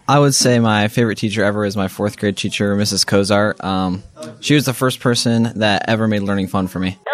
I would say my favorite teacher ever is my fourth grade teacher, Mrs. Kozart. She was the first person that ever made learning fun for me.